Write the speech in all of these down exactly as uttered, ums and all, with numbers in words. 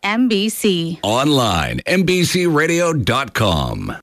M B C. Online, M B C radio dot com.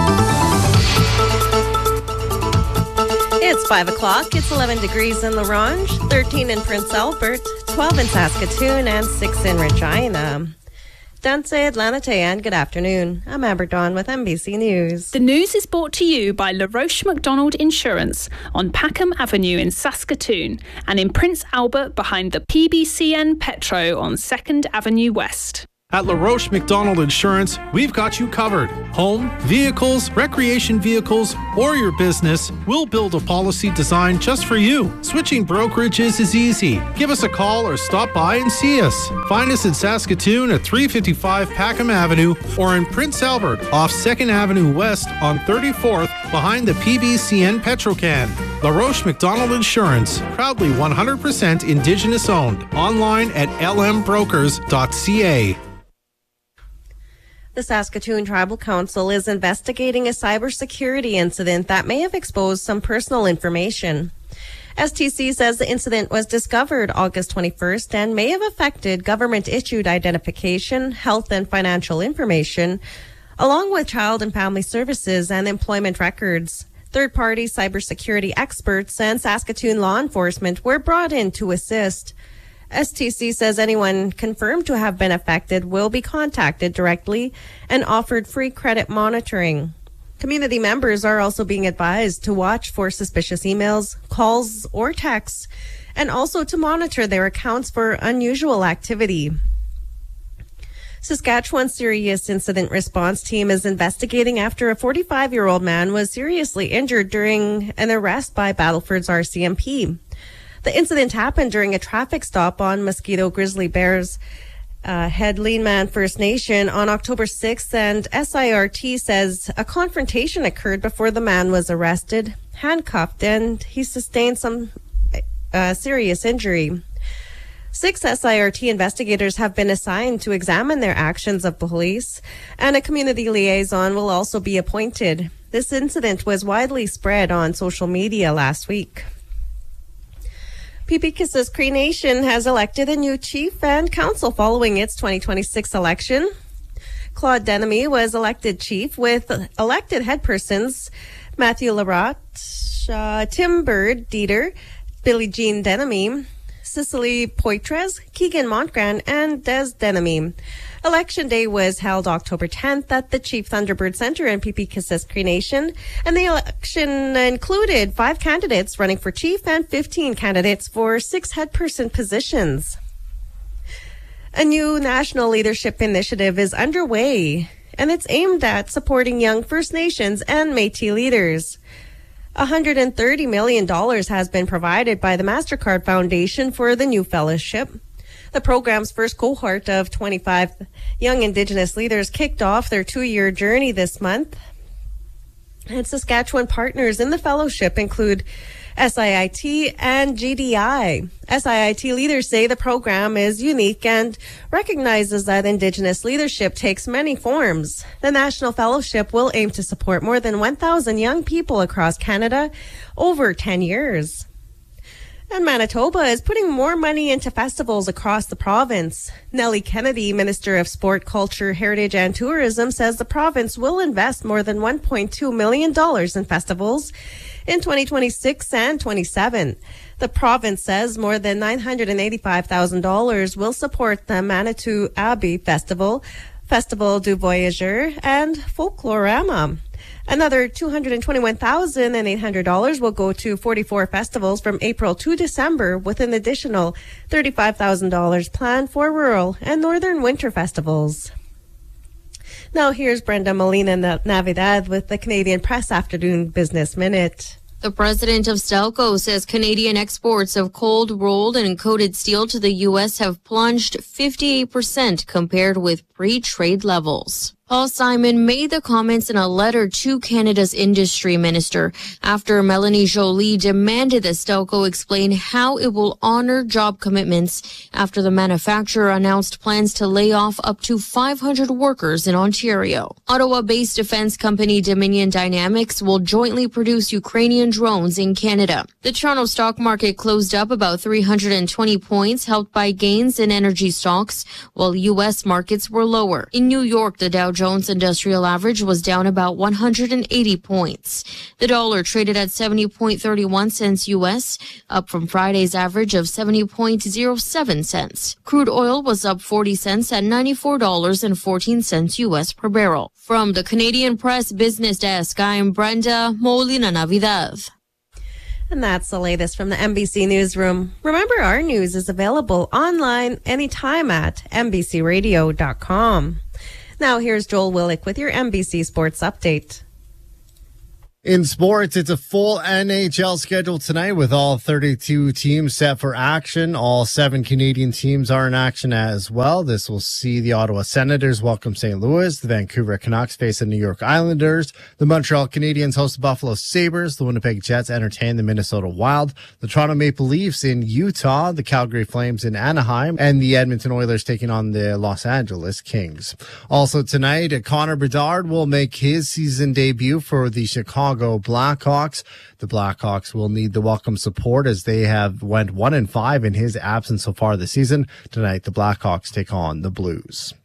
It's five o'clock. It's eleven degrees in La Ronge, thirteen in Prince Albert, twelve in Saskatoon, and six in Regina. Danse Atlanta, and good afternoon. I'm Amber Dawn with M B C News. The news is brought to you by LaRoche McDonald Insurance on Packham Avenue in Saskatoon and in Prince Albert behind the P B C N Petro on second Avenue West. At LaRoche McDonald Insurance, we've got you covered. Home, vehicles, recreation vehicles, or your business, we'll build a policy designed just for you. Switching brokerages is easy. Give us a call or stop by and see us. Find us in Saskatoon at three fifty-five Packham Avenue or in Prince Albert off second Avenue West on thirty-fourth behind the P B C N Petrocan. LaRoche McDonald Insurance, proudly one hundred percent Indigenous owned. Online at l m brokers dot c a. The Saskatoon Tribal Council is investigating a cybersecurity incident that may have exposed some personal information. S T C says the incident was discovered August twenty-first and may have affected government-issued identification, health and financial information, along with child and family services and employment records. Third-party cybersecurity experts and Saskatoon law enforcement were brought in to assist. S T C says anyone confirmed to have been affected will be contacted directly and offered free credit monitoring. Community members are also being advised to watch for suspicious emails, calls, or texts, and also to monitor their accounts for unusual activity. Saskatchewan's Serious Incident Response Team is investigating after a forty-five-year-old man was seriously injured during an arrest by Battleford's R C M P. The incident happened during a traffic stop on Mosquito Grizzly Bears uh, Head Leanman First Nation on October sixth, and S I R T says a confrontation occurred before the man was arrested, handcuffed, and he sustained some uh, serious injury. Six S I R T investigators have been assigned to examine their actions of police, and a community liaison will also be appointed. This incident was widely spread on social media last week. Pipikisas Cree Nation has elected a new chief and council following its twenty twenty-six election. Claude Denemy was elected chief with elected headpersons Matthew Larotte, uh, Tim Bird Dieter, Billie Jean Denemy, Cicely Poitres, Keegan Montgrand, and Des Denemy. Election day was held October tenth at the Chief Thunderbird Centre in Pipikisas Cree Nation, and the election included five candidates running for chief and fifteen candidates for six headperson positions. A new national leadership initiative is underway, and it's aimed at supporting young First Nations and Métis leaders. one hundred thirty million dollars has been provided by the MasterCard Foundation for the new fellowship. The program's first cohort of twenty-five young Indigenous leaders kicked off their two-year journey this month. And Saskatchewan partners in the fellowship include S I I T and G D I. S I I T leaders say the program is unique and recognizes that Indigenous leadership takes many forms. The National Fellowship will aim to support more than one thousand young people across Canada over ten years. And Manitoba is putting more money into festivals across the province. Nellie Kennedy, Minister of Sport, Culture, Heritage and Tourism, says the province will invest more than one point two million dollars in festivals in twenty twenty-six and twenty-seven. The province says more than nine hundred eighty-five thousand dollars will support the Manitou Abbey Festival, Festival du Voyageur, and Folklorama. Another two hundred twenty-one thousand eight hundred dollars will go to forty-four festivals from April to December, with an additional thirty-five thousand dollars planned for rural and northern winter festivals. Now here's Brenda Molina Navidad with the Canadian Press Afternoon Business Minute. The president of Stelco says Canadian exports of cold, rolled, and coated steel to the U S have plunged fifty-eight percent compared with pre-trade levels. Paul Simon made the comments in a letter to Canada's industry minister after Melanie Joly demanded that Stelco explain how it will honor job commitments after the manufacturer announced plans to lay off up to five hundred workers in Ontario. Ottawa-based defense company Dominion Dynamics will jointly produce Ukrainian drones in Canada. The Toronto stock market closed up about three hundred twenty points, helped by gains in energy stocks, while U S markets were lower. In New York, the Dow Jones Industrial Average was down about one hundred eighty points. The dollar traded at seventy point three one cents U S, up from Friday's average of seventy point zero seven cents. Crude oil was up forty cents at ninety-four dollars and fourteen cents U S per barrel. From the Canadian Press Business Desk, I'm Brenda Molina Navidad. And that's the latest from the N B C Newsroom. Remember, our news is available online anytime at N B C radio dot com. Now here's Joel Willick with your N B C Sports Update. In sports, it's a full N H L schedule tonight with all thirty-two teams set for action. All seven Canadian teams are in action as well. This will see the Ottawa Senators welcome Saint Louis. The Vancouver Canucks face the New York Islanders. The Montreal Canadiens host the Buffalo Sabres. The Winnipeg Jets entertain the Minnesota Wild. The Toronto Maple Leafs in Utah. The Calgary Flames in Anaheim. And the Edmonton Oilers taking on the Los Angeles Kings. Also tonight, Connor Bedard will make his season debut for the Chicago Blackhawks. The Blackhawks will need the welcome support as they have went one and five in his absence so far this season. Tonight, the Blackhawks take on the Blues.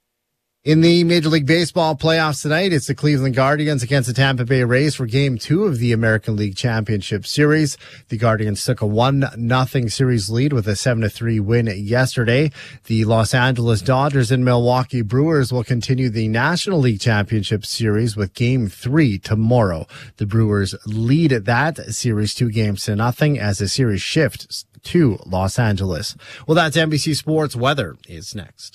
In the Major League Baseball playoffs tonight, it's the Cleveland Guardians against the Tampa Bay Rays for Game two of the American League Championship Series. The Guardians took a one nothing series lead with a seven to three win yesterday. The Los Angeles Dodgers and Milwaukee Brewers will continue the National League Championship Series with Game three tomorrow. The Brewers lead that series two games to nothing as the series shifts to Los Angeles. Well, that's N B C Sports. Weather is next.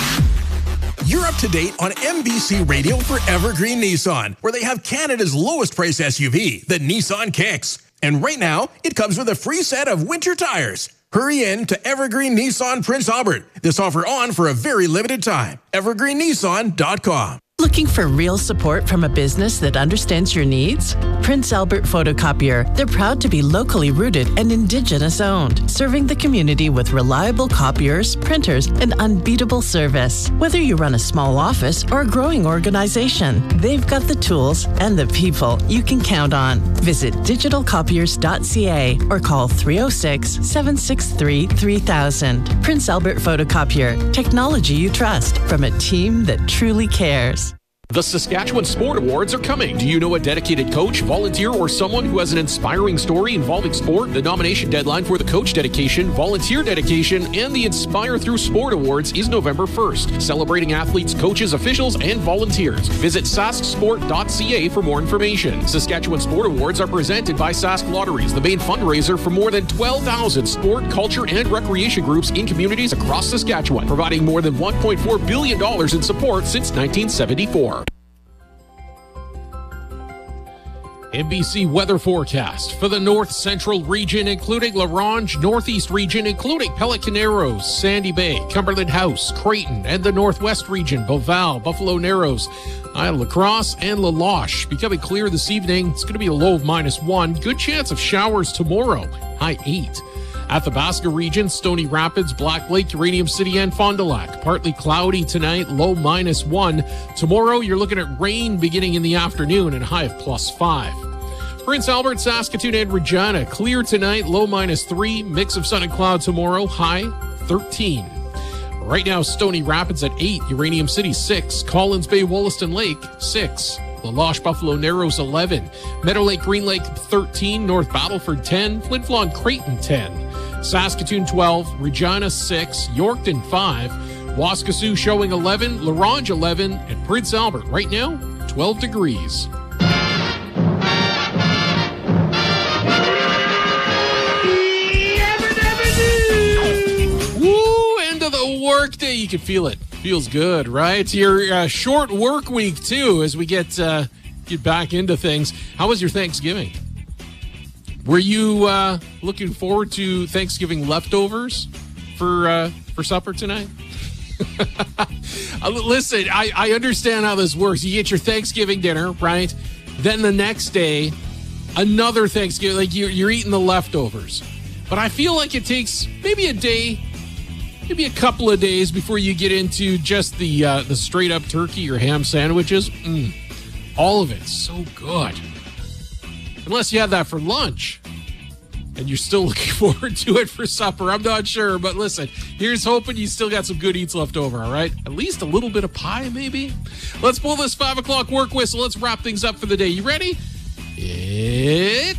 You're up to date on N B C Radio for Evergreen Nissan, where they have Canada's lowest price S U V, the Nissan Kicks. And right now, it comes with a free set of winter tires. Hurry in to Evergreen Nissan Prince Albert. This offer on for a very limited time. evergreen nissan dot com. Looking for real support from a business that understands your needs? Prince Albert Photocopier. They're proud to be locally rooted and Indigenous owned, serving the community with reliable copiers, printers, and unbeatable service. Whether you run a small office or a growing organization, they've got the tools and the people you can count on. Visit digital copiers dot c a or call three oh six, seven six three, three thousand. Prince Albert Photocopier. Technology you trust from a team that truly cares. The Saskatchewan Sport Awards are coming. Do you know a dedicated coach, volunteer, or someone who has an inspiring story involving sport? The nomination deadline for the Coach Dedication, Volunteer Dedication, and the Inspire Through Sport Awards is November first, celebrating athletes, coaches, officials, and volunteers. Visit sask sport dot c a for more information. Saskatchewan Sport Awards are presented by Sask Lotteries, the main fundraiser for more than twelve thousand sport, culture, and recreation groups in communities across Saskatchewan, providing more than one point four billion dollars in support since nineteen seventy-four. N B C weather forecast for the north central region, including La Ronge, northeast region, including Pelican Narrows, Sandy Bay, Cumberland House, Creighton, and the northwest region, Beauval, Buffalo Narrows, Isle La Crosse, and La Loche. Becoming clear this evening. It's going to be a low of minus one. Good chance of showers tomorrow, high eight. Athabasca region, Stony Rapids, Black Lake, Uranium City, and Fond du Lac. Partly cloudy tonight, low minus one. Tomorrow, you're looking at rain beginning in the afternoon and high of plus five. Prince Albert, Saskatoon, and Regina, clear tonight, low minus three. Mix of sun and cloud tomorrow, high thirteen. Right now, Stony Rapids at eight, Uranium City six, Collins Bay, Wollaston Lake six, La Loche, Buffalo Narrows eleven, Meadow Lake, Green Lake thirteen, North Battleford ten, Flin Flon, Creighton ten, Saskatoon twelve, Regina six, Yorkton five, Waskesiu showing eleven, La Ronge eleven, and Prince Albert right now twelve degrees. Work day, you can feel it. Feels good, right? Your uh, short work week too, as we get uh, get back into things. How was your Thanksgiving? Were you uh, looking forward to Thanksgiving leftovers for uh, for supper tonight? Listen, I, I understand how this works. You get your Thanksgiving dinner, right? Then the next day, another Thanksgiving. Like you're, you're eating the leftovers. But I feel like it takes maybe a day, maybe a couple of days before you get into just the uh, the straight up turkey or ham sandwiches. Mm, all of it's so good. Unless you had that for lunch and you're still looking forward to it for supper. I'm not sure, but listen, here's hoping you still got some good eats left over, all right? At least a little bit of pie, maybe? Let's pull this five o'clock work whistle. Let's wrap things up for the day. You ready? It's